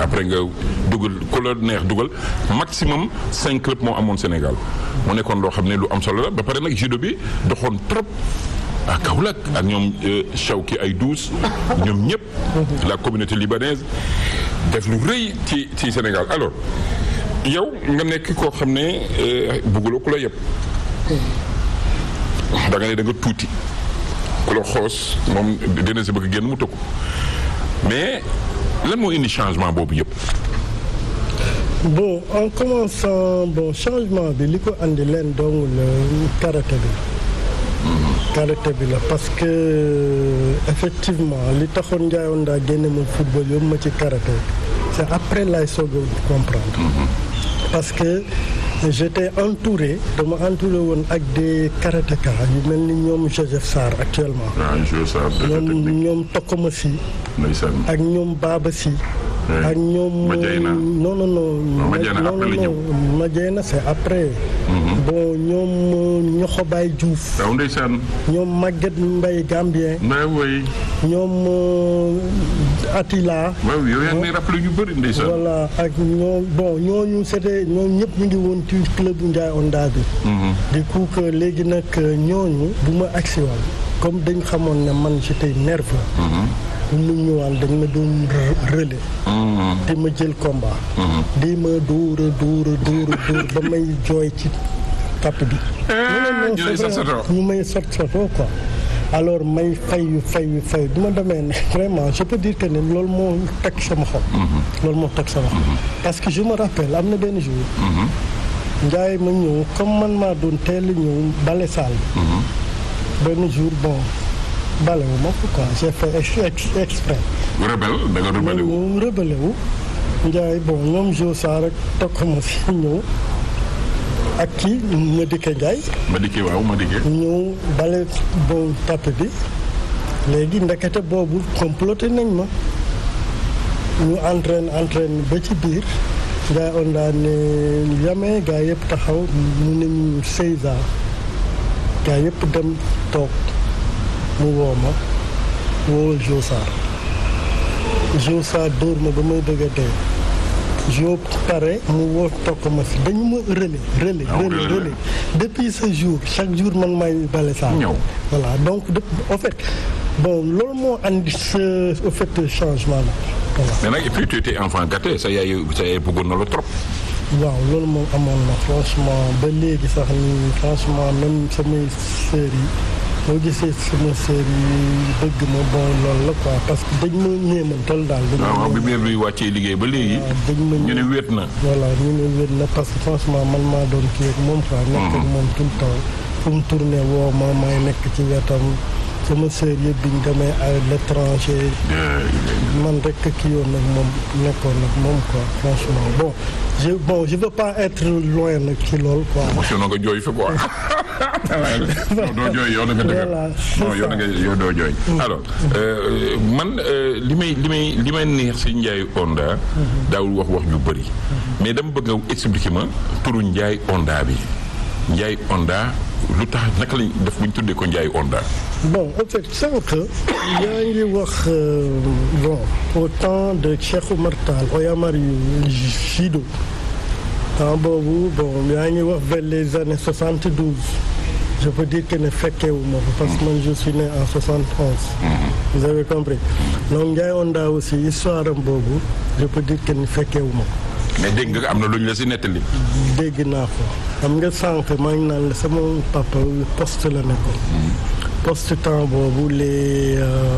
après nga dugal ku la neex dugal maximum 5 clubs moo amoon Sénégal mu nekkoon loo xam ne lu am solo la ba pare nag judo bi doxoon trop à Kaolack ak ñoom Chawki ay douce ñoom ñëpp la communauté libanaise def lu rëy ci Sénégal alors yow nga nekk koo xam ne bëgguloo ku la yëpp da nga ne da nga tuuti ku la xoos moom dina si bëgg génn mu tëkku mais lan moo indi changement boobu yëpp. bon en commençant changement bi li ko andi leen dong la karaté bi. karaté bi la parce que effectivement li taxoon Ndiaye Onda génne ma football yóbbu ma ci karaté c'est après lay soog a comprendre. parce que j'étais entouré dama entouré woon ak des karatéka yu mel ni ñoom Joseph Sarr actuellement. ñoom Tokoma Sy ak ñoom Baba Sy ak ñoom Madiayna c'est après. bon ñoom Ñoxobaay Diouf. waaw ndeysaan. ñoom Maguette Mbaye Gambien. ñoom Attila. waaw yow yaa ngi may rappelé ñu bëri ndeysaan. voilà ak ñoom ñooñu c'était ñoom ñëpp ñu ngi woon ci club Ndiaye Onda bi. du coup que léegi nag ñooñu bu ma agsi woon comme dañ xamoon ne man j'étais nerveux. bu mu ñëwaan dañ ma doon relais. te ma jël combat. di ma dóor ba may jooy ci tapp bi. ñu may sot soto quoi. alors may fay bi ma demee ne vraiment je peux dire que ne loolu moo teg sama xol. loolu moo teg sama xol. parce que je me rappelle am na benn jour. Ndiaye ma ñëw comme man maa doon teel a ñëw bale salle. benn jour bale wu ma quoi j'ai fait exprès. rebelle da nga rebelle wu. rebelle wu Ndiaye ñoom Jo Sarr rek tokk ma si ñëw ak kii Madické Ndiaye. Madické waaw Madické. ñëw bale tapis bi léegi ndekete boobu comploté nañ ma ñu entraîne ba ci biir Ndiaye Onda ne yamee gaa yëpp taxaw mu ne ñu Seyza gaa yëpp dem toog. mu woo ma woowal Jo Sarr dóor ma ba may bëgg a dee Jo pare mu woo tokk ma si dañu ma relais depuis ce jour chaque jour man may bale saa voilà donc en fait loolu moo andi au fait changement la voilà. mais nag et puis tu étais enfant gâté sa yaay bëggoon na la trop. waaw loolu moom amoon na franchement ba léegi sax ni franchement même samay sœurs yi boo gisee sama sœur yi bëgg ma loolu la quoi parce que dañ ma ñeemantal daal. waaw bi mère bi wàccee liggéey ba léegi. ñu ne wéet na. voilà ñu ne wéet na parce que franchement man maa doon kii ak moom quoi. nekk ak moom tout le temps fu mu tourné woo ma may nekk ci wetam sama sœur yëpp bi ñu demee à l'étranger. man rek kii yoon nag moom nekkoon nag moom quoi franchement je veux pas être loin nag ci loolu quoi. émotion nga jooy fa quoi. non doo jooy yow na nga dëgg. non yow doo jooy. alors man li may neex si Ndiaye Onda. daawul wax ju bëri. mais dama bëgg nga expliquer ma turu Ndiaye Onda bi Ndiaye Onda lu tax naka lañ def bu ñu tuddee ko Ndiaye Onda. bon en fait sànq yaa ngi wax au temps de Cheikh Oumar Tall Oyamar yu judo temps boobu yaa ngi wax vers les années 72 je peux dire que ne fekkeewu ma ko parce que man je suis né en 71. vous avez compris donc Ndiaye Onda aussi histoire am boobu je peux dire que ne fekkeewu ma ko. mais dégg nga am na lu ñu la si nettali. dégg naa ko xam nga sànq maa ngi naan la sama papa poste la nekkoon. poste temps boobu les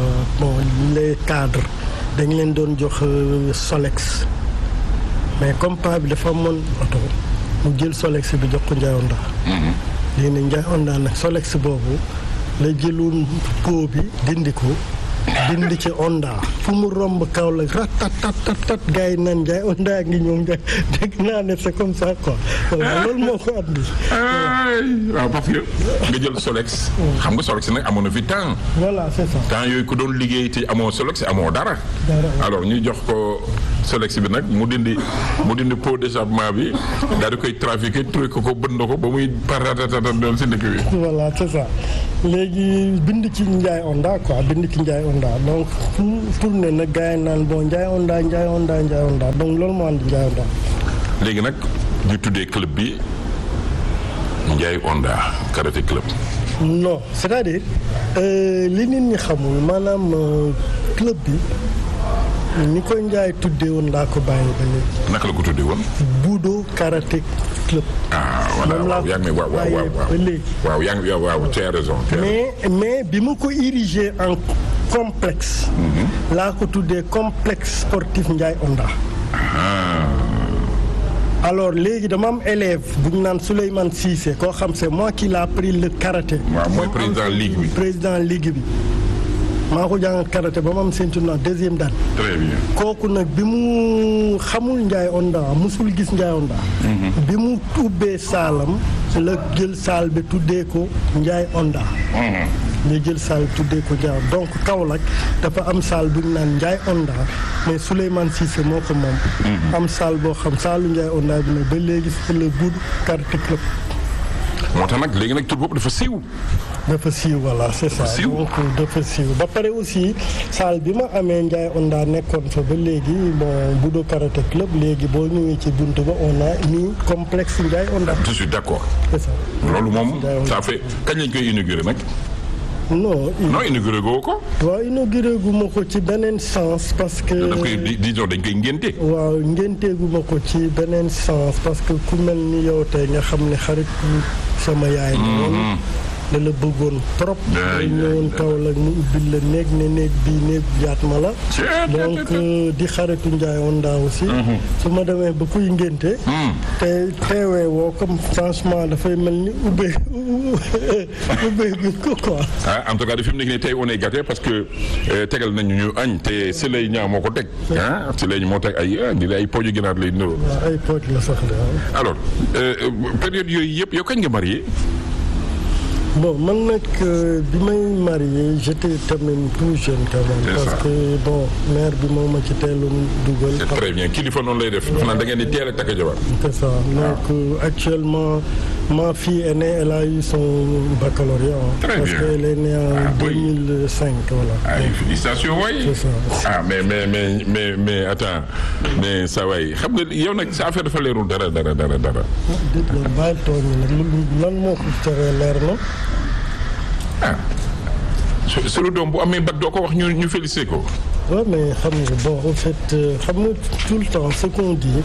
cadres dañ leen doon jox Solex mais comme paa bi dafa amoon oto mu jël Solex bi jox ko Ndiaye Onda. léegi nag Ndiaye Onda nag Solex boobu la jëloon pot bi dindi ko. dindi ci Onda fu mu romb kaw la ratatatat gars yi naan Ndiaye Onda ngi ñëw nga dégg naa ne c'est comme ça quoi voilà loolu moo ko andi. waaw parce que nga jël Solex. xam nga Solex nag amoon na fi temps. voilà c'est ça. temps yooyu ku doon liggéey te amoo Solex amoo dara. alors ñu jox ko Solex bi nag mu dindi pot d'échappement bi daal di koy trafiqué trouvé ko bënd ko ba muy paratatatat doon si dëkk bi. voilà c'est ça léegi bind ci Ndiaye Onda quoi bind ci Ndiaye Onda donc fu mu tourné nag gars yi naan bon Ndiaye Onda donc loolu moo andi Ndiaye Onda. léegi nag ñu tuddee club bi Ndiaye Onda karaté club. non c'est-à-dire li nit ñi xamul maanaam club bi ni ko Ndiaye tuddee woon laa ko bàyyi ba léegi. naka la ko tuddee woon. Budo karaté club. voilà moom laa waaw yaa ngi ko bàyyee ba léegi. waaw yaa ngi waaw tu as raison. mais bi ma ko érigé en complexe. laa ko tuddee complexe sportif Ndiaye Onda. alors léegi dama am élève bu ñu naan Souleymane Cissé koo xam c'est moi qui l'a appris le karaté. waaw mooy président ligue bi. président ligue bi maa ko jàngal karaté ba mu am ceinture noire deuxième dan. très bien. kooku nag bi mu xamul Ndiaye Onda musul gis Ndiaye Onda. bi mu ubbee saalam la jël saal bi tuddee ko Ndiaye Onda. ñu jël saal tuddee ko Ndiaye donc Kaolack dafa am saal bu ñu naan Ndiaye Onda mais Souleymane Cissé moo ko moom. am saal boo xam saalu Ndiaye Onda bi nag ba léegi c'est le Budo karaté club. moo tax nag léegi nag tur boobu dafa siiw. dafa siiw voilà c'est ça donc dafa siiw ba pare aussi salle bi ma amee Ndiaye Onda nekkoon fa ba léegi bon Budo karaté club léegi boo ñëwee ci buntu ba on a mis complexe Ndiaye Onda. je suis d'accord. c'est ça loolu moom ça fait kañ lañ koy inauguré nag. non inauguré goo ko. waaw inauguré gu ma ko ci beneen sens parce que. dañ koy disons dañ koy ngénte. waaw ngénte gu ma ko ci beneen sens parce que ku mel ni yow tey nga xam ne xarit sama yaay. da la bëggoon trop. day ñëwoon Kaolack mu ubbil la néeg ne néeg bii néeg jaat ma la. donc di xaritu Ndiaye Onda aussi. su ma demee ba kuy ngénte. te teewee woo comme franchement dafay mel ni ubbee bi ko quoi. en tout cas fi mu nekk nii tey on est gâté parce que tegal nañu ñu añ te Sëley ñaa moo ko teg. Sëley moo teg ay poju ginaar lay niroo. waaw ay poj la sax de. alors période yooyu yëpp yow kañ nga marié. bon man nag bi may marié j'étais tamit tout jeune quand même. parce que bon mère bi moo ma ci teeloon dugal. c'est très bien kilifa noonu lay def. xanaa da ngeen di teel a takk jabar. c'est ça donc actuellement ma fille est née elle a eu son baccalauréat. très parce bien qu'elle est née en 2005 voilà. félicitations waay. c'est ça. mais attends mais ça waay xam nga yow nag sa affaire dafa leerul dara. déet la bàyyi tooñ nag lan moo ko teree leer na. sunu doom bu amee bac doo ko wax ñu félicité ko. waaw mais xam nga bon en fait xam nga tout le temps ce qu'on dit.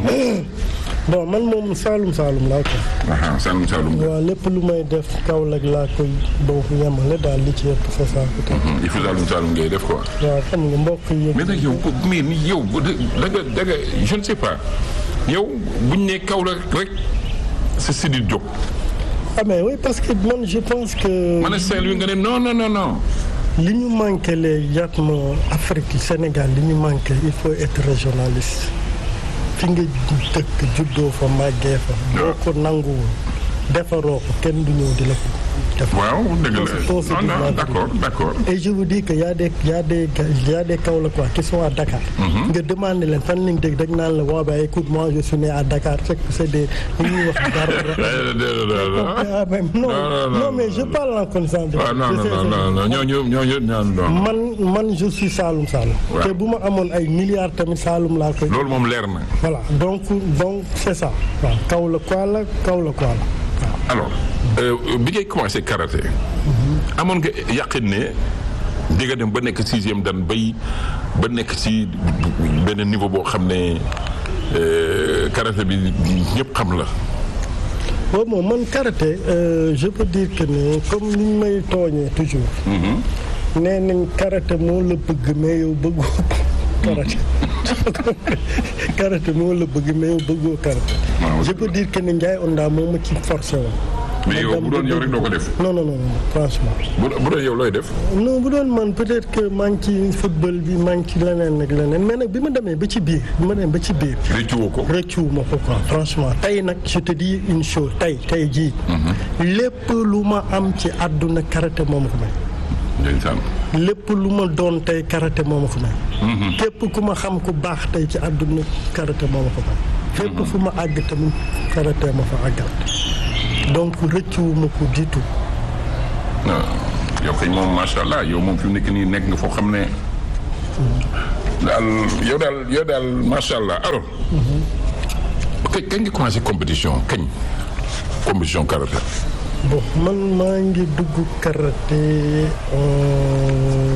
bon man moom Saalum laa ko. Saalum. waaw lépp lu may def Kaolack laa koy donc yemale daal li ci yëpp c'est ça. il faut Saalum ngay def quoi. waaw xam nga mbokk yi. mais nag yow da nga je ne sais pas yow buñ ne Kaolack rek c'est Sidi Diop. ah mais oui parce que man je pense que. ma ne Saint-Louis nga ne non. li ñu manqué léegi yàtma Afrique Sénégal li ñu manqué il faut être régionaliste fi nga dëkk juddoo fa màggee fa. boo ko nanguwul defaroo ko kenn du ñëw di la ko def. waaw dëgg la non d'accord. et je vous dis que y a des Kaolackois qui sont à Dakar. nga demandé leen fan lañ dégg dañ naan la waaw ba écoute moi je suis né à Dakar c'est que c'est des li ñuy wax dara. non mais je parle en connaissance de. non ñooñu man je suis Saloum. te bu ma amoon ay milliards tamit Saloum laa koy. loolu moom leer na. voilà donc c'est ça. waaw Kaolackois la waaw. alors bi ngay commencé karaté. amoon nga yàqin ne di nga dem ba nekk 6e dan ba nekk ci benn niveau boo xam ne karaté bi ñëpp xam la. waaw moom man karaté je peux dire que ne comme ni ñu may tooñee toujours. nee nañ karaté moo la bëgg mais yow bëggoo karaté. karaté moo la bëgg mais yow bëggoo karaté. je peux dire que ne Ndiaye Onda moo ma ci forcé woon. mais yow bu doon yow rek doo ko def. non franchement. bu doon yow looy def. non bu doon man peut-être que maa ngi ci football bi maa ngi ci leneen ak leneen mais nag bi ma demee ba ci biir. rëccuwoo ko. rëccuwuma ko quoi franchement tey nag je te dis une chose tey jii. lépp lu ma am ci àdduna karaté moo ma ko may. lépp lu ma doon tey karaté moo ma ko may. képp ku ma xam ku baax tey ci àdduna karaté moo ma ko may. fépp fu ma àgg tamit karaté ma fa àggal. donc rëccuwuma ko du tout. yow kay moom macha allah yow moom fi mu nekk nii nekk nga foo xam ne daal yow daal macha allah alors. kañ nga commencé compétition karaté. bon man maa ngi dugg karaté en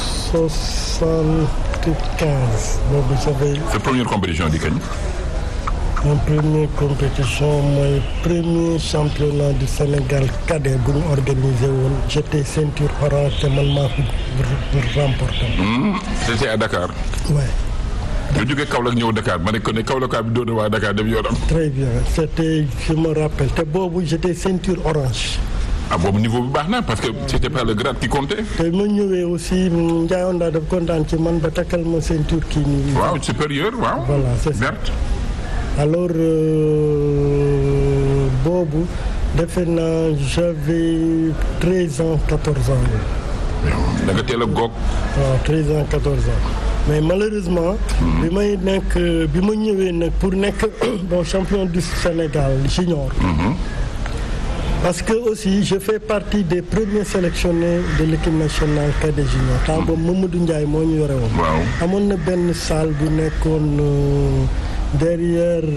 75 boobu j'avais. sa première compétition di kañ. mon première compétition mooy premier championnat du Sénégal cadet bu ñu organisé woon j'étais ceinture orange te man maa ko remporté. c'était à Dakar. ouais. nga jógee Kaolack ñëw Dakar ma ne ko ne Kaolack bi doon waa Dakar dem yoonam. très bien c'était je me rappelle te boobu j'étais ceinture orange. ah boobu niveau bi baax na parce que c'était pas le grade qui comptait. te ma ñëwee aussi Ndiaye Onda daf kontaan ci man ba takkal ma ceinture kii nii. waaw supérieur waaw. voilà c'est ça verte. alors boobu defe naa j'avais 13 ans 14 ans. da nga teel a goog. waaw 13 ans 14 ans. mais malheureusement. bi ma ñëwee nag pour nekk bon champion du Sénégal junior. parce que aussi je fais partie des premiers sélectionnés de l'équipe nationale cadet junior. temps boobu Mamadou Ndiaye moo ñu yore woon. waaw amoon na benn salle bu nekkoon derrière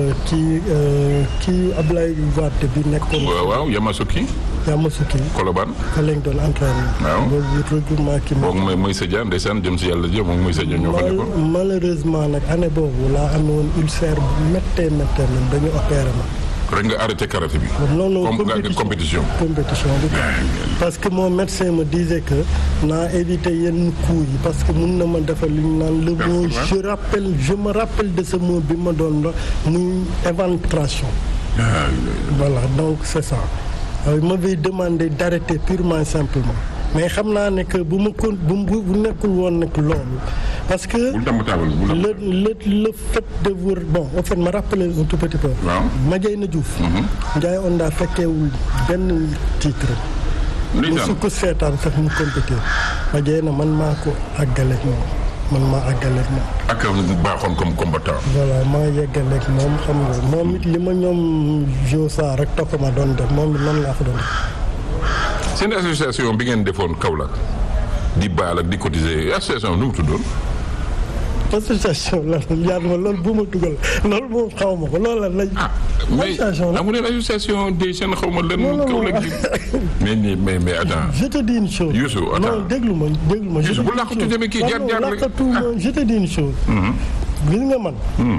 kii Ablaye Wade bi nekkoon. waaw Yamasouki. Colobane. fa lañ doon entraîné. waaw boobu regroupement ki moom mooy sa Dia ndeysaan jëm si yàlla jëm moom mooy sa Dia ñoo fa nekkoon. malheureusement nag année boobu laa amoon ulcère bu méttee dañu opéré ma. rek nga arrêté karaté bi. non compétition bi parce que mon médecin me disait que naa éviter yenn coups yi parce que mun na ma defal li ñu naan le mot je me rappelle de ce mot bi ma doon la muy éventration. voilà donc c'est ça. il m'avait demandé d'arrêter purement et simplement mais xam naa ne que bu nekkul woon nag loolu parce que le fait de voir bon en fait ma rappeler un tout petit peu. waaw Madiayna Diouf. Ndiaye Onda fekkeewul benn titre. musu ko seetaan sax mu compété Madiayna man maa ko àggaleeg moom. ak baaxoon comme combattant. voilà maa yeggaleeg moom xam nga moom it li ma ñoom Josa rek topp ma doon def moom it noonu laa ko doon def. seen association bi ngeen defoon Kaolack di baal ak di cotiser association nu mu tuddoon. association la yaatu ma loolu bu ma dugal loolu moom xaw ma ko loolu la lañ. mais amu leen association des jeunes xaw ma lan. Kaolack gi mais attends. je te dis une chose. Youssou attends non déglu ma. Youssou bu laqatu tamit kii jaar rek je te dis une chose. gis nga man.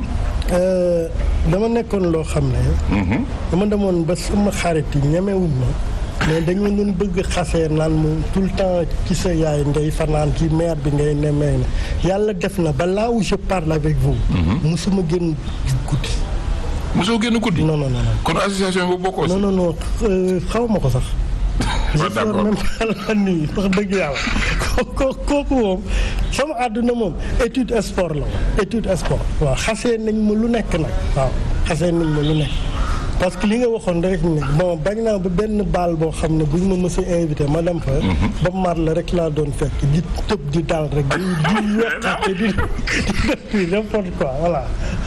dama nekkoon loo xam ne. dama demoon ba sama xarit yi ñemewuñ ma. mais dañu doon bëgg xasee naan mu tout le temps ci sa yaay ngay fanaan ci maire bi ngay nemee na yàlla def na ba là où je parle avec vous. musuma génn guddi. mosoo génn guddi. non. kon association boobu bokkoo si. non xaw ma ko sax. d'accord même pas la nuit wax dëgg yàlla kooku moom sama àdduna moom étude sport la étude sport. waaw xasee nañ ma lu nekk nag. waaw xasee nañ ma lu nekk. parce que li nga waxoon rek ne bon bañ naa ba benn baal boo xam ne buñ ma mës a invité ma dem fa. ba mar la rek laa doon fekk di tëb di daal rek di yokkate di def n'importe quoi voilà.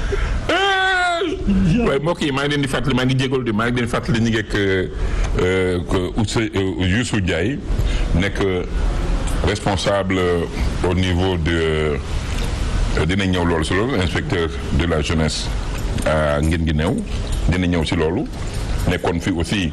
waaye mbokk yi maa ngi leen di fàttali maa ngi jégalu de maa ngi leen di fàttali ñu ngi ak Youssou Ndiaye nekk responsable au niveau de dinañ ñëw loolu si loolu inspecteur de la jeunesse à Guinguinéo dina ñëw si loolu nekkoon fi aussi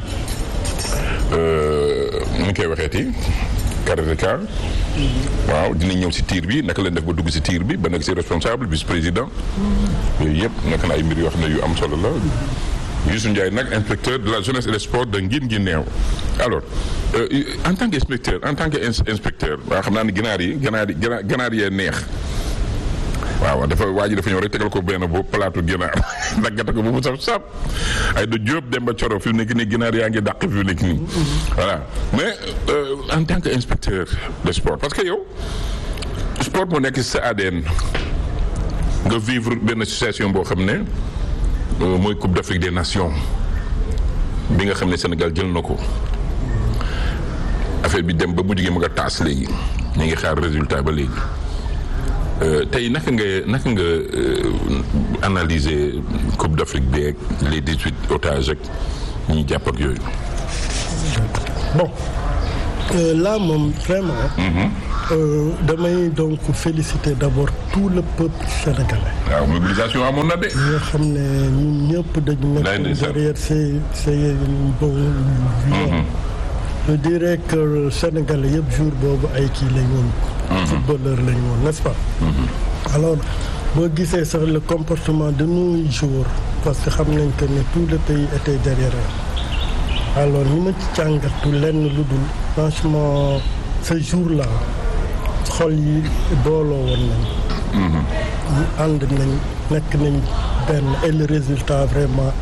nu ñu koy waxeeti karatéka waaw dina ñëw si tiir bi naka leen def ba dugg si tiir bi ba nekk si responsable vice président yooyu yëpp nekk na ay mbir yoo xam ne yu am solo la Youssou Ndiaye nag inspecteur de la jeunesse et des sports de Guinguinéo alors en tant qu'inspecteur waaw xam naa ne ganaar yee neex waaw waa ji dafa ñëw rek tegal ko benn boobu plateau ginaar daggate ko ba mu saf ay da Diop Demba Coro fi mu nekk nii ginaar yaa ngi dàq fi mu nekk nii voilà mais en tant que inspecteur de sport parce que yow sport moo nekk sa ADN nga vivre benn situation boo xam ne mooy Coupe d'Afrique des Nations bi nga xam ne Sénégal jël na ko affaire bi dem ba mujj gi ma nga taas léegi ñu ngi xaar résultat ba léegi. tey naka nga analyser Coupe d'Afrique bi ak les 18 otages ak ñi jàpp ak yooyu. bon là moom vraiment. damay donc féliciter d'abord tout le peuple sénégalais. waaw mobilisation amoon na de. nga xam ne ñun ñëpp dañu nekk derrière ces bon yoon. je dirais que Sénégalais yëpp jour boobu ay kii lañ woon. footballeur lañ woon n'est-ce pas. alors boo gisee sax le comportement de nos joueurs parce que xam nañ que ne tout le pays était derrière eux. alors ni ma ci jàngatu lenn lu dul franchement ce jour-là xol yi booloo woon nañ. ñu ànd nañ nekk nañ benn et le résultat vraiment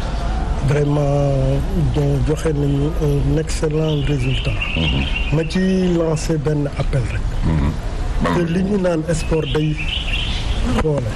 joxe nañu un excellent résultat. ma ci lancé benn appel rek. que li ñu naan sport day boole.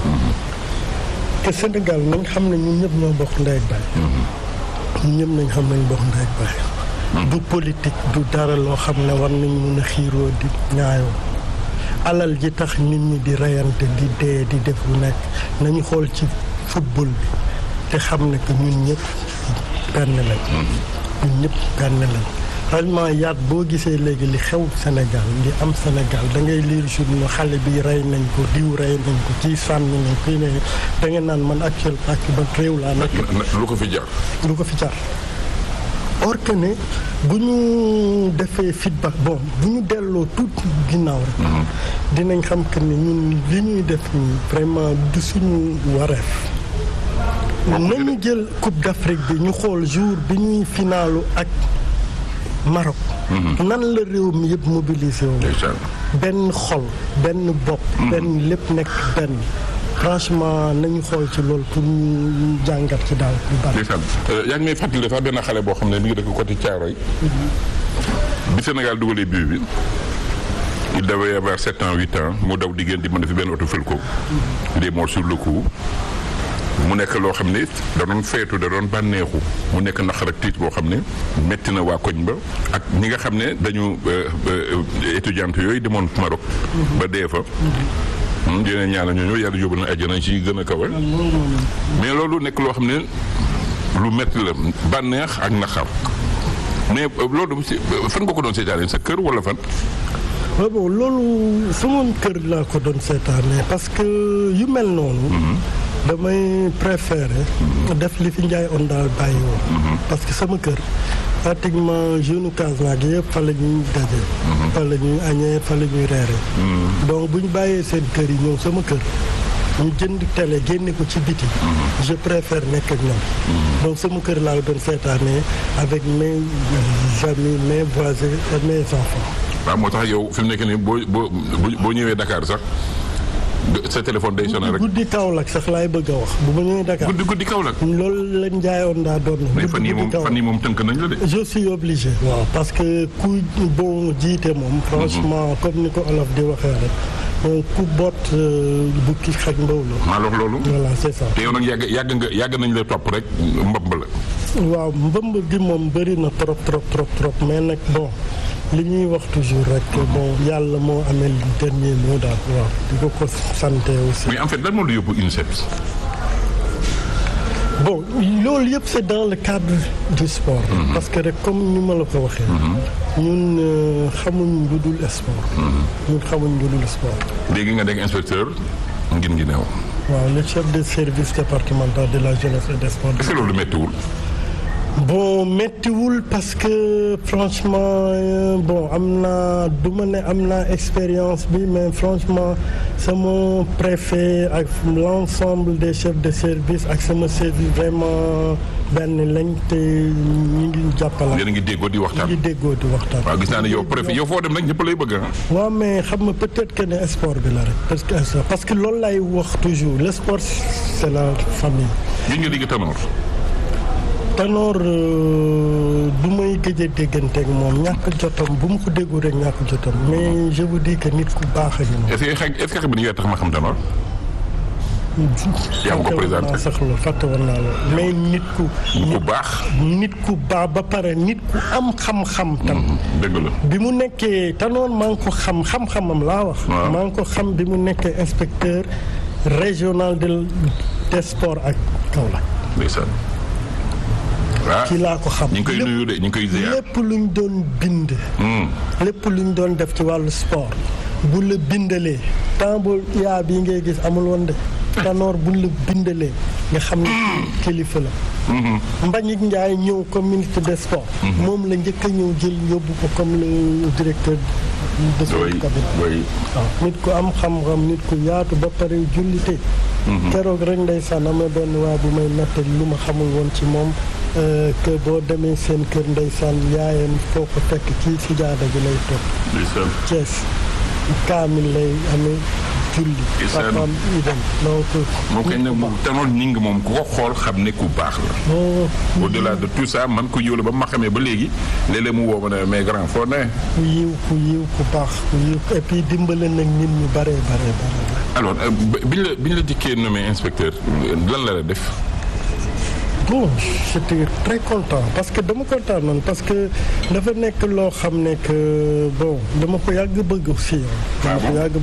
que Sénégal nañ xam ne ñun ñëpp ñoo bokk ndey ak baay. ñun ñëpp nañ xam nañ bokk ndey ak baay. du politique du dara loo xam ne war nañ mun a xiiroo di ñaayoo. alal ji tax nit ñi di reyante di dee di def lu nekk nañu xool ci football bi te xam ne que ñun ñëpp benn lañ. ñun ñëpp benn lañ. vraiment yaat boo gisee léegi li xew Sénégal li am Sénégal da ngay lire journaux xale bi rey nañ ko diw rey nañ ko ci sànni nañ ko ne da nga naan man actuellement ak ban réew laa nekk. lu ko fi jar. lu ko fi jar. or que ne bu ñu defee feedback bon bu ñu delloo tout ginnaaw rek. dinañ xam que ne ñun li ñuy def nii vraiment du suñu wareef. nañu jël Coupe d'Afrique bi ñu xool jour bi ñuy finaalu ak Maroc. nan la réew mi yëpp mobilisé wu. benn xol benn bopp. benn lépp nekk benn. franchement nañu xool ci loolu pour ñu jàngat ci daal lu bari. yaa ngi may fàttali sax benn xale boo xam ne mi ngi dëkk côté Thiaroye. bi Sénégal dugalee but bi il devait avoir 7 ans 8 ans mu daw diggéen di mën a fi benn oto fël ko. il est mort sur le coup. mu nekk loo xam ne da doon feetu da doon bànneexu mu nekk naqar ak tiit boo xam ne metti na waa koñ ba ak ñi nga xam ne dañu étudiante yooyu demoon Maroc. ba dee fa. dina ñaanal ñooñu yàlla yóbbu na àjjana ci gën a kawe. mais loolu nekk loo xam ne lu metti la bànneex ak naqar mais loolu fan nga ko doon seetaanee sa kër wala fan. waaw bon loolu sama kër laa ko doon seetaanee parce que yu mel noonu. damay préféré def li fi Ndiaye Onda bàyyi woon. parce que sama kër pratiquement jeune Casamance yëpp fa la ñuy daje. fa la ñuy añee fa la ñuy reere. donc bu ñu bàyyee seen kër yi ñëw sama kër ñu jënd télé génne ko ci biti. je préfère nekk ak ñoom. donc sama kër laa doon seetaanee avec mes amis mes voisins et mes enfants. waaw moo tax yow fi mu nekk nii boo ñëwee Dakar sax. sa téléphone day sonné rek guddi Kaolack sax laay bëgg a wax bu ma ñëwee Dakar. guddi Kaolack. loolu lañ jaayoon daa doon. mais fan yii moom tënk nañ la de. je suis obligé. waaw parce que ku bon jiite moom. franchement comme ni ko olof di waxee rek. ku boot bukki xaj mbaw la. maa lox loolu. voilà c'est ça. te yow nag yàgg nañ la topp rek mbëmb la. waaw mbëmb gi moom bëri na trop mais nag bon. li ñuy wax toujours rek bon yàlla moo amee le dernier mot daal waaw di ko santé aussi. mais en fait lan moo la yóbbu INSEP. bon loolu yëpp c'est dans le cadre du sport. parce que rek comme ni ma la ko waxee. ñun xamuñ lu dul sport. ñun xamuñ lu dul sport. léegi nga nekk inspecteur ngin ngi neew. waaw le chef de service départemental de la jeunesse et des sports. est-ce que loolu méttiwul. bon méttiwul parce que franchement bon du ma ne am naa expérience bi mais franchement sama préfet ak l'ensemble des chefs de service ak sama service vraiment benn lañ te ñu ngi jàppale. yéen a ngi déggoo di waxtaan. waaw gis naa ne yow préfet yow foo dem nag ñëpp lay bëgg waaw mais xam nga peut-être que ne sport bi la rek parce que loolu lay wax toujours le sport c'est la famille. gis nga digg Tanor du may gëj a dégganteeg moom ñàkk jotam bu mu ko déggu rek ñàkk jotam mais je vous dis que nit ku baax a ñu moom. est-ce que xam nga ni tax ma xam Tanor. yaa ngi ko présenté sax loolu fàtte woon naa loolu mais nit ku baax. nit ku baax ba pare nit ku am xam-xam tam. dëgg la bi mu nekkee Tanor maa ngi ko xam-xamam laa wax. maa ngi ko xam bi mu nekkee inspecteur régional des sports ak Kaolack. ndeysaan. ci laa ko xam. ñu ngi koy nuyu de ñu ngi koy ziar. lépp luñ doon bind. lépp luñ doon def ci wàllu sport. bu la bindalee temps bu yaa bii ngay gis amul woon de. Tanor buñ la bindalee nga xam ne kilifa la. Mbagnick Ndiaye ñëw comme ministre des sports. moom la njëkk a ñëw jël yóbbu ko comme le directeur de son cabinet. waaw nit ku am xam-xam nit ku yaatu ba pare jullite. keroog rek ndeysaan am na benn waa bu may nattali lu ma xamul woon ci moom que boo demee seen kër ndeysaan yaayam foo ko fekk ci sijaada bi lay toog. Thiès kaamil lay amee. papaam idem donc moo koy nag Tanor Gningue moom ku ko xool xam ne ku baax la. au delà de tout ça man ku yiw la ba ma xamee ba léegi léeg-léeg mu woo ma ne mais grand foo ne. ku yiw ku baax ku yiw et puis dimbale nag nit ñu bare. alors biñ la dikkee nommé inspecteur lan la def. bon j'étais très content parce que dama kontaan noonu parce que dafa nekk loo xam ne que bon dama ko yàgg bëgg aussi. dama ko yàgg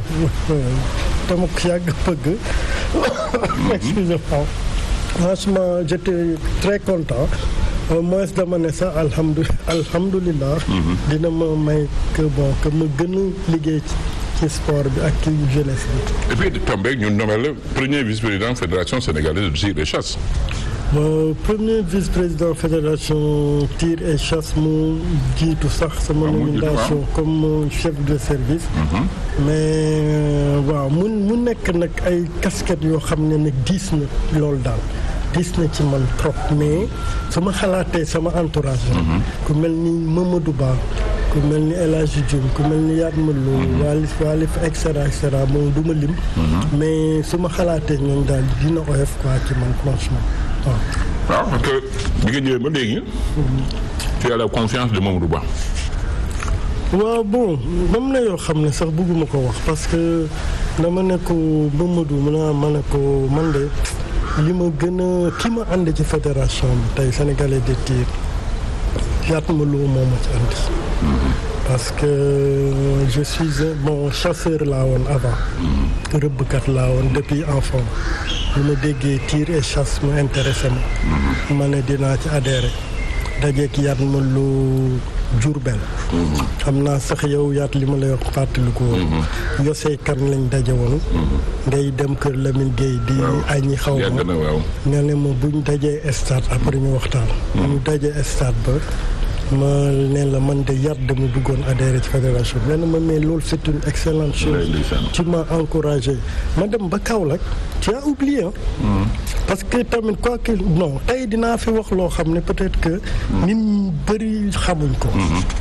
bëgg. excusez-moi. franchement j'étais très content au moins dama ne sax alhamdulilah. dina ma may que ma gën a liggéey ci sport bi ak ci jeunesse bi. et puis tombé ñu nommé le premier vice-président fédération sénégalaise de tir et chasse. premier vice-président fédération tir et chasse mu jiitu sax sama nomination comme chef de service. mais waaw mu nekk nag ay casquettes yoo xam ne nag diis na loolu daal diis na ci man trop mais su ma xalaatee sama entourage. ku mel ni Mamadou Ba ku mel ni El Hadji Dioum ku mel ni Yatma Lo Walif et cetera moom du ma lim. mais su ma xalaatee ñoom daal dina oyof quoi ci man franchement. waaw parce que bi nga ñëwee ba léegi. tu as la confiance de Mamadou Ba. waaw bon moom na yoo xam ne sax bëgguma ko wax parce que dama ne ko Mamadou ma ne ko man de li ma gën a ki ma ànd ci fédération bi tey sénégalais de tir Yatma Lo moo ma ci andi. parce que je suis chasseur laa woon avant. rëbbkat laa woon depuis enfant. bu ma déggee tir et chasse mu intéressé ma ne dinaa ci adhéré dajeek Yatma Lo Diourbel. xam naa sax yow yaat li ma lay wax fàttaliku woon. Yosey kan lañ daje woon. ngay dem kër Lamine Gueye di añi xaw ma nga ne ma buñ dajee stade après ñu waxtaan. ñu dajee stade ba ma ne la man de yar dama bëggoon adhéré ci fédération bi nee na ma mais loolu c'est une excellente chose. tu m'as encouragé ma dem ba Kaolack tu as oublié parce que tamit quoi que non tey dinaa fi wax loo xam ne peut-être que nit ñi bëri xamuñ ko.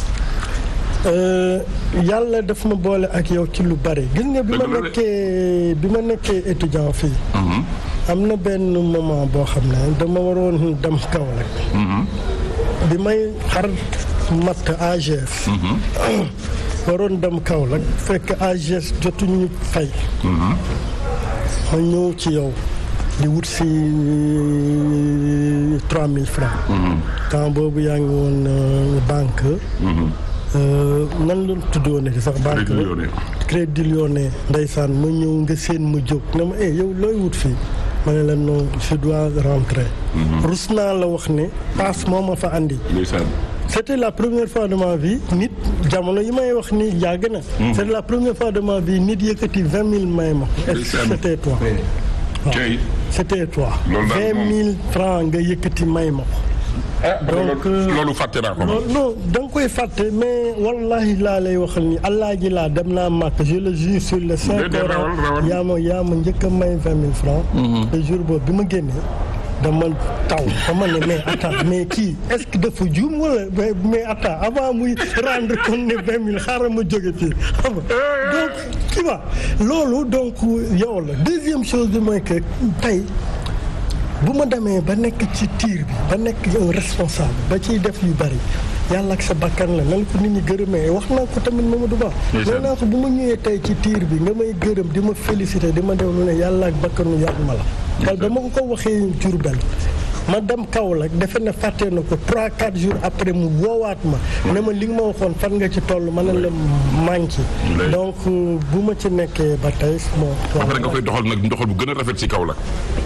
yàlla daf ma boole ak yow ci lu bari gis nga bi ma nekkee étudiant fii. am na benn moment boo xam ne dama waroon dem Kaolack. bi may xar matt AGS. waroon dem Kaolack fekk AGS jotuñu fay. ma ñëw ci yow di wut si 3000 francs. temps boobu yaa ngi woon banque. nan la tuddoon sax banque la Crédit Lyonnais ndeysaan ma ñëw nga seen ma jóg ne ma yow looy wut fii ma ne la non je dois rentrer. rus naa la wax ne passe moo ma fa andi. c'était la première fois de ma vie nit jamono yi may wax ni yàgg na. c'était la première fois de ma vie nit yëkkati 20 000 may ma. c'était toi. waaw c'était toi. 20 000 francs nga yëkkati may ma ko. donc loolu fàtte naa ko. non da nga koy fàtte mais wallahi laa lay waxal ni allah ji laa dem naa màkk je le jure sur le Saint-Coran yaa ma njëkk a may 20 000 francs. te jour boobu bi ma génnee dama taw dama ne mais attends mais kii est-ce que dafa juum wala mais attends avant muy rendre compte ne 20 000 xaaral ma jóge fii xam nga donc tu vois loolu donc yow la deuxième chose bi mooy que tey. bu ma demee ba nekk ci tir bi ba nekk un responsable ba ciy def yu bari yàlla ak sa bakkan la nan ko nit ñi gërëmee wax naa ko tamit Mamadou Ba. nee naa ko bu ma ñëwee tey ci tir bi nga may gërëm di ma féliciter di ma def lu ne yàlla ak bakkanu Yatma la. parce que dama ko waxee Diourbel ma dem Kaolack defe na fàtte na ko 3-4 jours après mu woowaat ma. ne ma li nga ma waxoon fan nga ci toll ma ne la manqué. donc bu ma ci nekkee ba tey bon. après nga koy doxal nag doxal bu gën a rafet ci Kaolack.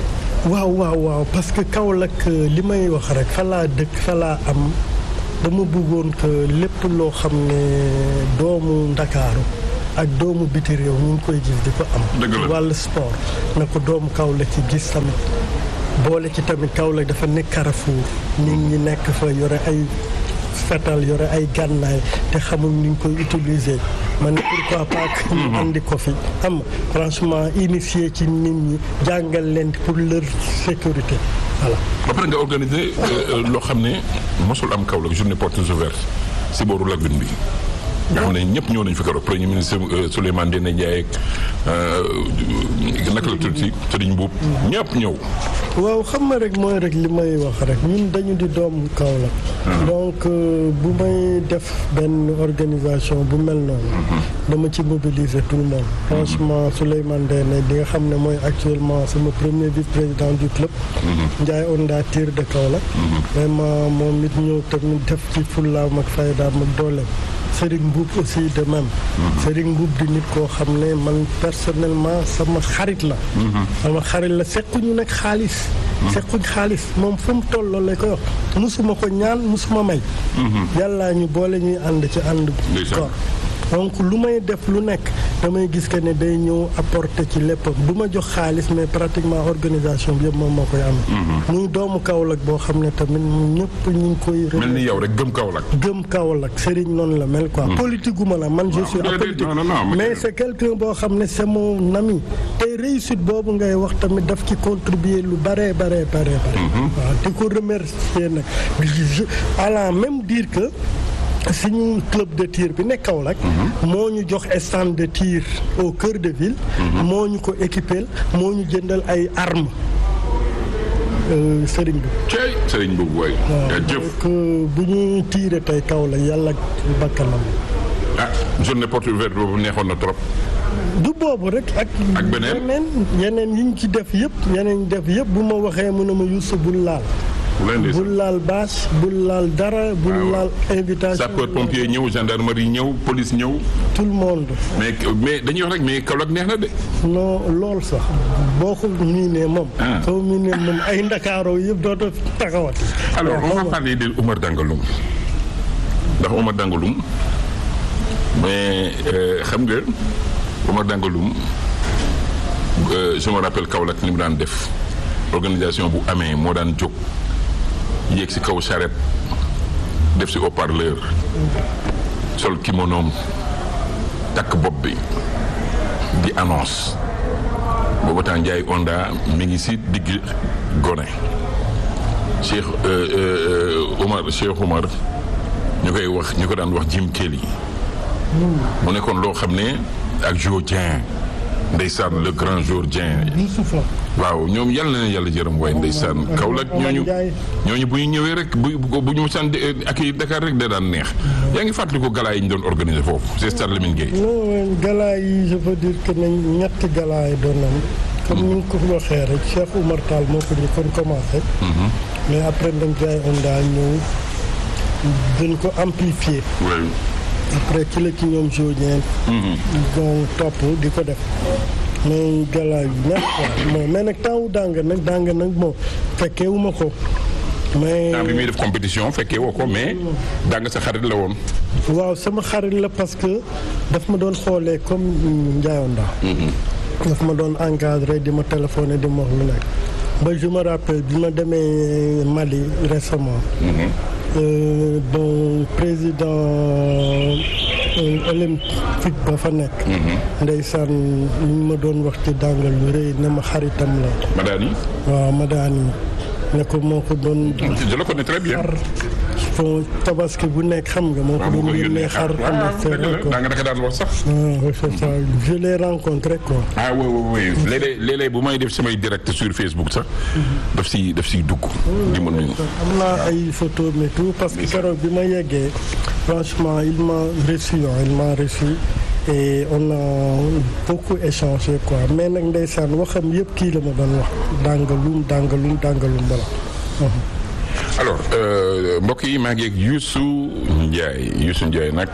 waaw parce que Kaolack li may wax rek fa laa dëkk fa laa am dama bëggoon que lépp loo xam ne doomu Ndakaaru ak doomu biti réew ñu ngi koy gis di ko am. dëgg la wàllu sport na ko doomu Kaolack ci gis tamit boole ci tamit Kaolack dafa nekk Carrefour nit ñi nekk fa yore ay fetal yore ay gànnaay te xamul ni ñu koy utiliser man pourquoi pas que ñu andi ko fi am franchement initié ci nit ñi jàngal leen pour leur sécurité voilà. ba pare nga organiser loo xam ne mosul am Kaolack journée portes ouvertes si booru lagune bi. nga xam ne ñëpp ñëw nañu fi keroog premier ministre Souleymane Ndéné Ndiaye ak naka la tudd si Serigne Mboup ñëpp ñëw. waaw xam nga rek mooy rek li may wax rek ñun dañu di doomu Kaolack. donc bu may def benn organisation bu mel noonu. dama ci mobiliser tout le monde. franchement Souleymane Ndéné di nga xam ne mooy actuellement sama premier vice-président du club. Ndiaye Onda Tir de Kaolack. vraiment moom nit ñëw tamit def ci fullaam ak faydaam ak dooleem. Serigne Mboup aussi de même. Serigne Mboup di nit koo xam ne man personnellement sama xarit la. sama xarit la sekkuñu nag xaalis. sekkuñ xaalis moom fu mu toll loolu lay koy wax musuma ko ñaan musuma may. yàllaa ñu boole ñuy ànd ci ànd. ko donc lu may def lu nekk damay gis que ne day ñëw apporter ci lépp du ma jox xaalis mais pratiquement organisation bi yëpp moom moo koy am. muy doomu Kaolack boo xam ne tamit ñëpp ñu ngi koy. mel ni yow rek gëm Kaolack. gëm Kaolack Serigne noonu la mel quoi. politique gu ma la man je suis apolitique mais c'est quelqu'un boo xam ne c'est mon ami te réussite boobu ngay wax tamit daf ci contribuer lu bare. waaw di ko remercier nag allant même dire que. suñu club de tir bi nekk Kaolack moo ñu jox stand de tir au cœur de ville moo ñu ko équipé moo ñu jëndal ay armes Serigne bi Serigne boobu waay donc bu ñu tiire tey Kaolack yàlla bakkanam journée porte ouverte boobu neexoon na trop du boobu rek ak yeneen yi ñu ci def yëpp bu ma waxee mu ne ma Youssou bul laal bul laal bâche bul laal dara bul laal invitation sapeur pompier ñëw gendarmerie ñëw police ñëw tout le monde mais dañuy wax rek mais Kaolack neex na de non loolu sax boo ko miinee moom soo miinee moom ay Ndakaaroo yëpp dootoo taxawat alors on va parler de Oumar Dangalum ndax Oumar Dangalum mais xam nga Oumar Dangalum je me rappelle Kaolack ni mu daan def organisation bu amee moo daan jóg yéeg si kaw charrette def si haut-parleur sol kimonoom takk bopp bi di annonce booba temps Ndiaye Onda mi ngi si digg gone Cheikh Oumar ñu ko daan wax Jim Kelly mu nekkoon loo xam ne ak Jo Dieng ndeysaan le grand jour Dieng waaw ñoom yàlla na yàlla jërëm waaye ndeysaan Kaolack ñooñu bu ñu ñëwee rek bu ñu saan ak Dakar rek da daan neex yaa ngi fàttali ko gala yi ñu doon organiser foofu c'est stade Lamine Gueye. non gala yi je veux dire que nañ ñetti gala yi doon nañ comme ni nga ko waxee rek Cheikh Oumar Tall moo ko njëkkoon commencé mais après nag Ndiaye Onda ñëw gën ko amplifier après ci la ci ñoom jodien donc topp di ko def mais gala yi nag mais nag temps wu dàng nag bon fekkee wu ma ko mais temps bi muy def compétition fekkee woo ko mais dàng sa xarit la woon waaw sama xarit la parce que daf ma doon xoolee comme Ndiaye Onda daf ma doon encadré di ma téléphoné di ma wax lu nekk ba je me rappelle bi ma demee Mali récemment bon président olympique ba fa nekk ndeysaan ñu ma doon wax ci dàngal yu rëy ne ma xaritam la Madani waaw Madani ne ko moo ko doon je le connais très bien bon tabaski bu nekk xam nga moo ko doon yónnee xar daa nga daka daan wax sax c'est ça je l'ai rencontré quoi oui léeg-léeg bu may def samay direct sur Facebook sax daf siy dugg di ma nuyu am naa ay photo mais tout parce que keroog bi ma yeggee franchement il m'a reçu et on a beaucoup échangé quoi mais nag ndeysaan waxam yëpp kii la ma doon wax dàngalum bala alors mbokk yi maa ngi ak Youssou Ndiaye nag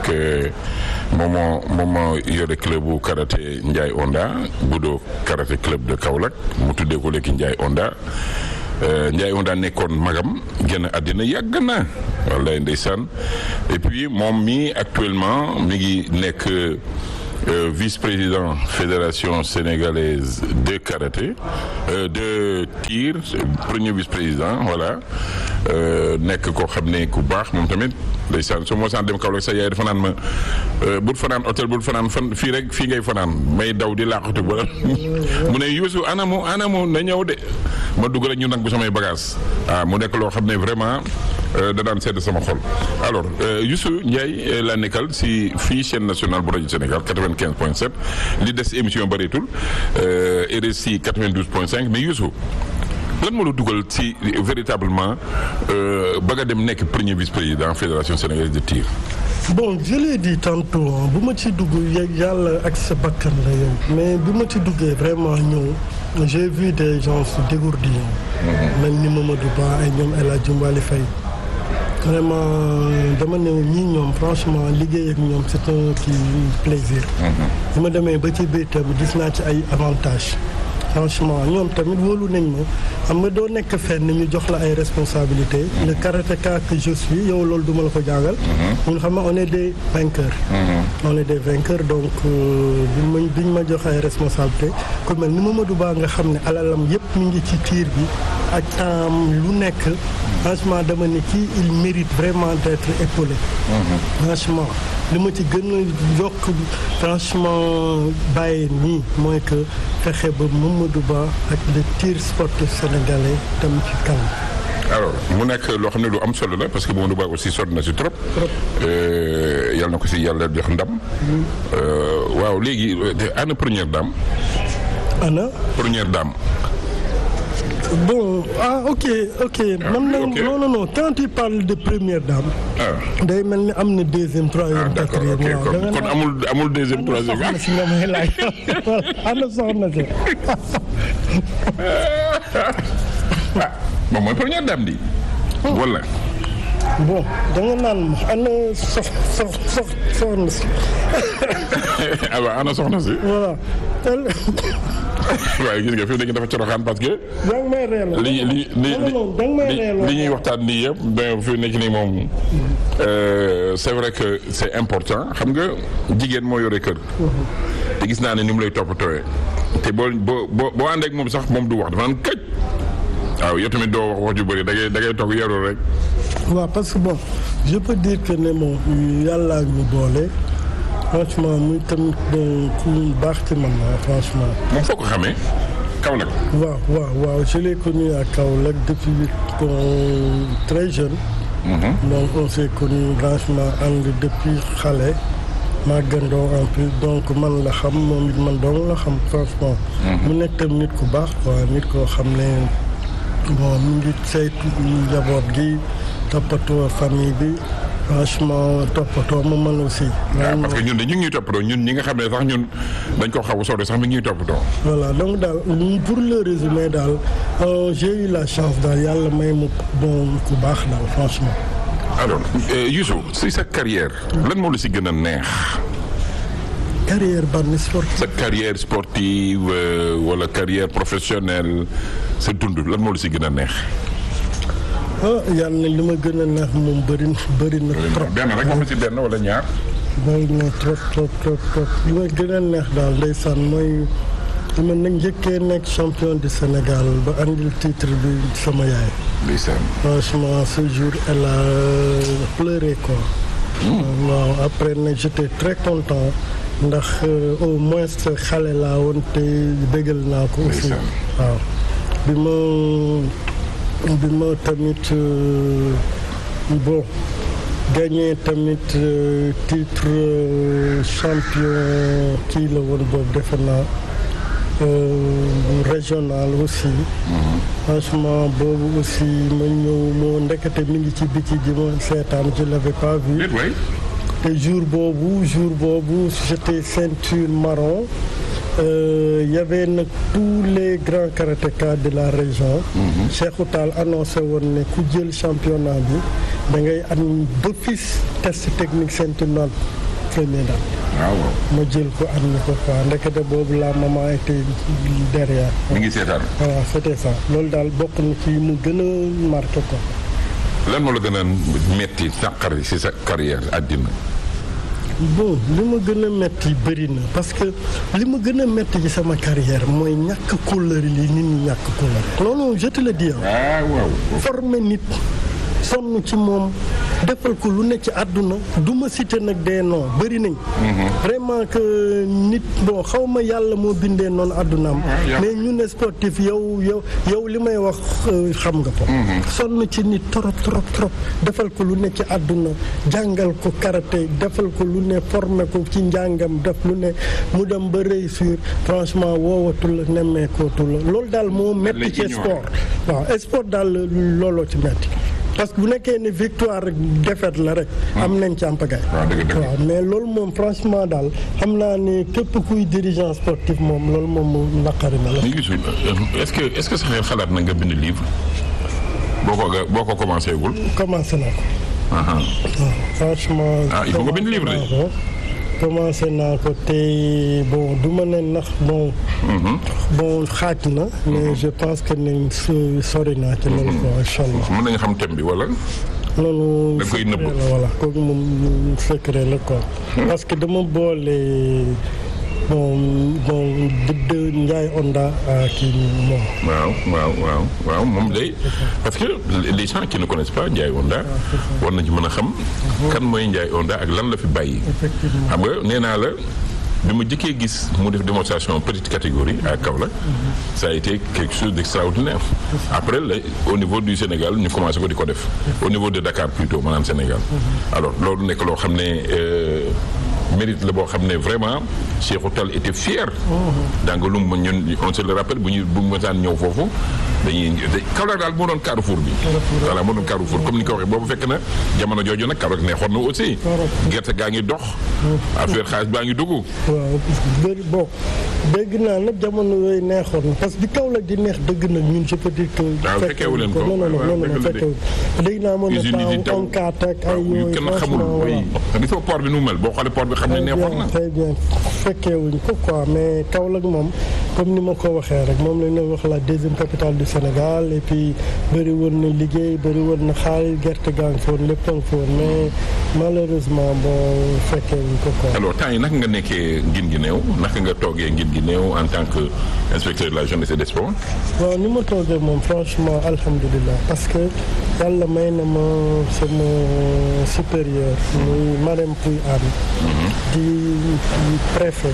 moom moo yore club bu karaté Ndiaye Onda Budo karaté club de Kaolack mu tuddee ko léegi Ndiaye Onda Ndiaye Onda nekkoon magam génn àddina yàgg na wallaay ndeysaan et puis moom mi actuellement mi ngi nekk vice-président fédération sénégalaise de karaté de tir premier vice-président voilà nekk koo xam ne ku baax moom tamit ndeysaan su ma saan dem Kaolack sa yaay dafa naan ma bul fanaan hôtel bul fanaan fii rek fii ngay fanaan may daw di laaxatu ba mu ne Youssou anamu na ñëw de ma dugg rek ñu nag bu samay bagage mu nekk loo xam ne vraiment da daan sedd sama xol alors Youssou Ndiaye laa nekkal si fii chaîne nationale bu rajo Sénégal 95.7 li des émission bëreetul RSI 92.5 mais Youssou lan moo la dugal ci véritablement ba nga dem nekk premier vice-président fédération sénégalaise de tir. Bon, je l'ai dit tantôt bu ma ci dugg yàlla ak sa bakkan la yow mais bu ma ci duggee vraiment ñëw j'ai vu des gens se dégourdir mel ni Mamadou Ba ay ñoom El Hadj Malick Faye vraiment dama ne ñii ñoom franchement liggéey ak ñoom c'est un plaisir. bi ma demee ba ci biir tamit gis naa ci ay avantages. Franchement ñoom tamit wóolu nañ ma xam nga doo nekk fenn ñu jox la ay responsabilités. Le karatéka que je suis yow loolu duma la ko jàngal. ñun xam nga on est des vainqueurs. on est des vainqueurs donc biñ ma jox ay responsabilités ku mel ni Mamadou Ba nga xam ne alalam yëpp mi ngi ci tir bi ak temps lu nekk franchement dama ne kii il mérite vraiment d'être épaulé. Franchement li ma ci gën a yokk franchement bàyyi nii mooy que fexe ba Mamadou Ba ak le tir sportif sénégalais tam ci kanam. alors mu nekk loo xam ne lu am solo la parce que Mamadou Ba aussi sonn na si trop. yàlla na ko si yàlla jox ndam. waaw léegi ana première dame. première dame. Bon, ok. Non. Quand tu parles de première dame. day mel ni am na deuxième, troisième, quatrième. D'accord, kon amul deuxième, troisième. Ana soxna si nga may laaj. Ana soxna si. Moom mooy première dame di. Wala. Bon, da nga naan ana soxna si. Ana soxna si. Voilà. waaye gis nga fi dafa coroxaan parce que. yaa ngi may reeloo li ñuy waxtaan nii yëpp donc fi nekk nii moom c'est vrai que c'est important xam nga jigéen moo yore kër. te gis naa ne ni mu lay toppatooyee. te boo ànd ak moom sax moom du wax dafa naan këj. waaw yow tamit doo wax ju bëri da ngay toog yarul rek. waaw parce que bon je peux dire que ne moom yàlla ñu boole. Franchement muy tamit ku baax ci man franchement. moom foo ko xamee Kaolack. waaw je l'ai connu à Kaolack depuis très jeune. Donc on s'est connu franchement ànd depuis xale. màggandoo en plus donc man la xam moom it man dong la xam franchement. mu nekk tam nit ku baax quoi nit koo xam ne bon mu ngi saytu njaboot gi toppatoo famille bi. Franchement toppatoo ma mën aussi. parce que ñun de ñu ngi ñuy toppatoo ñun ñi nga xam ne sax ñun dañ ko xaw a sori sax mi ngi ñuy toppatoo. voilà donc daal pour le résumer daal j'ai eu la chance daal yàlla may mu bon ku baax daal franchement. alors Youssou si sa carrière lan moo la si gën a neex. carrière ban sportive. sa carrière sportive wala carrière professionnelle sa dund lan moo la si gën a neex. yàlla li ma gën a neex moom bëri na trop. benn rek moom ci benn wala ñaar. bëri na trop li ma gën a neex daal ndeysaan mooy li ma nag njëkkee nekk champion du Sénégal ba andil titre bi sama yaay. ndeysaan. franchement ce jour elle a pleuré quoi. waaw après nag j'étais très content ndax au moins xale laa woon te bégal naa ko aussi. waaw bi ma tamit bon gagné tamit titre champion kii la woon boobu defe naa régional aussi. Franchement boobu aussi ma ñëw moo ndekete mi ngi ci biti ji ma seetaan je l'avais pas vu. te jour boobu j'étais ceinture marron y avait nag tous les grands karatékas de la région. Cheikhou Tall annoncé woon ne ku jël championnat bi da ngay am d'office test technique ceinture noire premier dan. waaw ma jël ko am na ko quoi ndekete boobu la maman était derrière. mi ngi seetaan. voilà c'était ça loolu daal bokk na ci mu gën a marqué ko. lan moo la gën a metti naqari ci sa carrière àddina. bon li ma gën a metti bëri na parce que li ma gën a metti ci sama carrière mooy ñàkk kóllëre li nit ñi ñàkk kóllëre. non je te le dis. waaw. former nit sonn ci moom defal ko lu ne ci àdduna du ma citer nag des noms bëri nañ. vraiment que nit bon xaw ma yàlla moo bindee noonu àddunaam. mais ñu ne sportif yow li may wax xam nga ko. sonn ci nit trop defal ko lu ne ci àdduna jàngal ko karaté defal ko lu ne former ko ci njàngam def lu ne mu dem ba réussir franchement woowatul la nemmeekootul la loolu daal moo metti ci sport. waaw sport daal looloo ci metti parce que bu nekkee ne victoire rek défaite la rek. am nañ ci ampagaay. waaw mais loolu moom franchement daal xam naa ne képp kuy dirigeant sportif moom loolu moom mu naqari na la. est-ce que sa xel xalaat na nga bind livre boo ko commencé gul. commencé naa ko. waaw franchement. il faut nga bind livre de. commencé naa ko tey bon du ma ne ndax bon. bon xaaj na. mais je pense que ne sori naa ci loolu quoi incha allah. mën nañu xam thème bi wala. loolu da koy nëbb voilà kooku moom secret la quoi. parce que dama boole bon de Ndiaye Onda kii moom. waaw moom day parce que les gens qui ne connaissent pas Ndiaye Onda. war nañu mën a xam. kan mooy Ndiaye Onda ak lan la fi bàyyi. xam nga nee naa la bi ma jëkkee gis mu def démonstration petite catégorie à Kaolack. ça a été quelque chose d'extraordinaire. après au niveau du Sénégal ñu commencé ko di ko def. au niveau de Dakar plutôt maanaam Sénégal. alors loolu nekk loo xam ne. mérite la boo xam ne vraiment Cheikhou Tall était fier. Dangalum ñun on se le rappelle bu mu mësaan ñëw foofu Kaolack daal moo doon carrefour bi. voilà moo doon carrefour comme ni ko waxee boobu fekk na jamono jooju nag Kaolack neexoon na aussi. gerte gaa ngi dox. affaire xaalis baa ngi dugg. waaw bëri bon dégg naa nag jamono yooyu neexoon na parce que di Kaolack di neex dëgg na ñun je peux dire que. waaw fekkeewu leen ko non fekkewu dégg naa mën na taw onkaat ak ay yooyu kenn xamul gis nga port bi nu mel boo xoolee port bi xam ne neexoon na. très bien fekkeewuñ ko quoi mais Kaolack moom comme ni ma ko waxee rek moom la ñu wax la deuxième capitale du Sénégal et puis bëri woon na liggéey bëri woon na xaalis gerte gaa ngi foon lépp a ngi foon mais malheureusement bon fekkeewuñ ko quoi. alors temps yi naka nga nekkee Guinguinéo naka nga toogee Guinguinéo en tant que inspecteur de la jeunesse et des sports. waaw ni ma toogee moom franchement alhamdulilah parce que yàlla may na ma sama supérieur. muy Marème Pouy Anne. di préfet.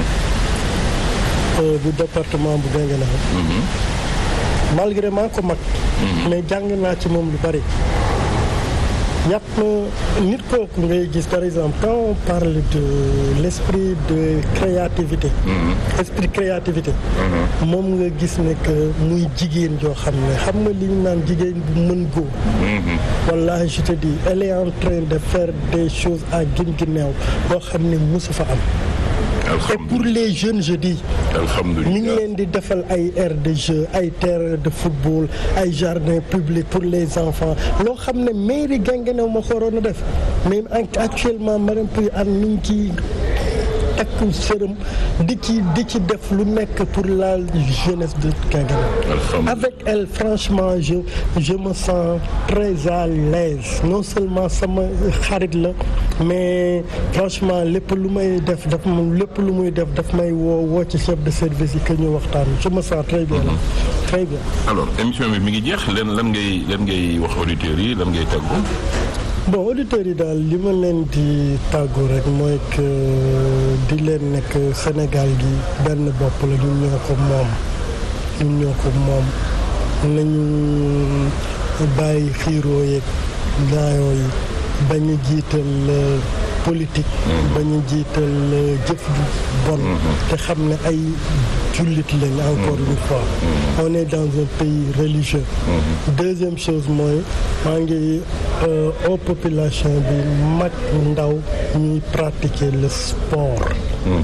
du département bu Guinguinéo. malgré maa ko mag. mais jàng naa ci moom lu bari. yàpp nit kooku ngay gis par exemple quand on parle de l'esprit de créativité. esprit créativité. moom nga gis ne que muy jigéen joo xam ne xam nga li ñu naan jigéen bu mën góor. wallahi je te dis elle est en train de faire des choses à Guinguinéo boo xam ne mosu fa am. et pour les jeunes je dis. alhamdulilah ñu ngi leen di defal ay aires de jeu ay terrain de football ay jardin public pour les enfants loo xam ne mairie Guinguinéo ma ko waroon a def mais actuellement Marème Pouy Anne mi ngi ciy takk sërëm di ci def lu nekk pour la jeunesse de Guinguinéo. avec elle franchement je me sens très à l'aise non seulement sama xarit la mais franchement lépp lu may def daf may woo ci chef de service yi que ñu waxtaan je me sens très bien là. très bien. alors émission bi mi ngi jeex lan ngay wax auditeurs yi lan ngay tàggu. bon auditeurs yi daal li ma leen di tàggu rek mooy que di leen nekk Sénégal gi benn bopp la ñun ñoo ko moom nañu bàyyi xiiroo yeeg ngaayoo yi bañ a jiital politique. bañ a jiital jëf ju bon. te xam ne ay jullit lañ encore une fois. on est dans un pays religieux. deuxième chose mooy maa ngi aux population bi mag ndaw ñuy pratiquer le sport.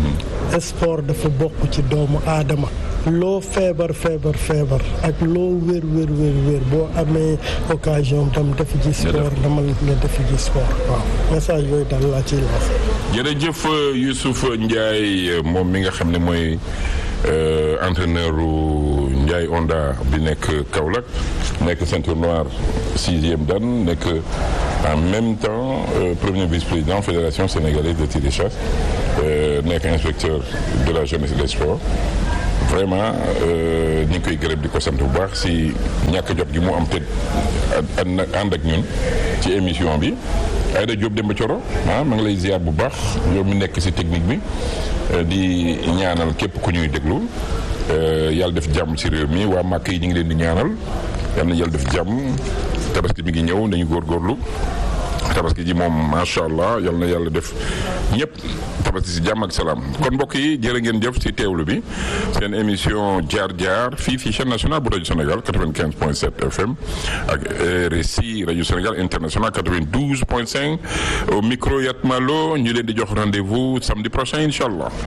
sport dafa bokk ci doomu aadama. loo feebar ak loo wér boo amee occasion tam def ji sport dama nga def ji sport waaw message yooyu daal laa ciy lancé. jërëjëf Youssouf Ndiaye moom mi nga xam ne mooy entraîneur Ndiaye Onda bi nekk Kaolack nekk ceinture noire 6e dan nekk en même temps premier vice-président fédération sénégalaise de tir et chasse nekk inspecteur de la jeunesse et des sports. vraiment ñu ngi koy gërëm di ko sant bu baax si ñàkk jot gi mu am te ànd ak ñun ci émission bi Aïda Diop Demba Thioro ma ngi lay ziar bu baax yow mi nekk si technique bi di ñaanal képp ku ñuy déglu yàlla def jàmm si réew mi waa màkk yi ñu ngi leen di ñaanal yal na yàlla def jàmm tabaski mi ngi ñëw nañu góorgóorlu tabaski ji moom macha allah yal na yàlla def ñëpp tabaski si jàmm ak salaam kon mbokk yi jërë ngeen jëf si teewlu bi seen émission jaar fii chaîne nationale bu rajo Sénégal 95.7 FM ak RSI rajo Sénégal international 92.5 au micro Yatma Lo ñu leen di jox rendez-vous samedi prochain incha allah.